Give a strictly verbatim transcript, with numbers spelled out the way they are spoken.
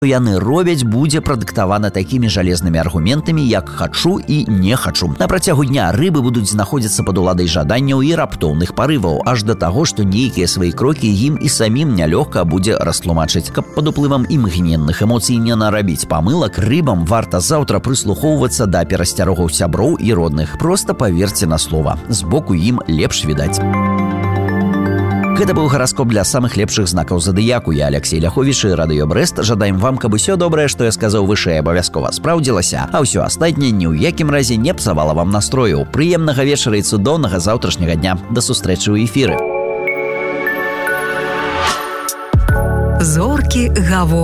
яны робяць, будзе прадыктавана такімі жалезнымі аргументамі, як «хачу» і «не хачу». На працягу дня рыбы будуць знаходзіцца пад уладай жаданняў і раптоўных парываў, аж да таго, што нейкія свае крокі ім і самім нялёгка будзе растлумачыць. Каб пад уплывам імгненных эмоцый не нарабіць памылак, рыбам варта заўтра прыслухоўвацца да перасцярогаў сяброў і родных. Проста паверце на слова. Збоку ім лепш відаць. Гэта быў гараскоп для самых лепшых знакаў задыяку. Я Алексей Ляховіч і Радыё Брэст. Жадаем вам, каб усё добрае, што я сказаў вышэй, абавязкова спраўдзілася, а ўсё астатняе ні ў якім разе не псавала вам настрою. Прыемнага вечара і цудоўнага заўтрашняга дня. Да сустрэчы ў эфіры. Зоркі гавораць.